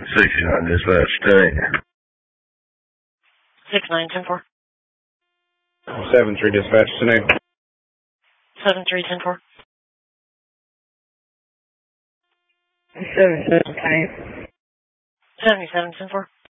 69 dispatch today. 6910-4. 73 dispatch today. 7310-4. 7710. 7710-4.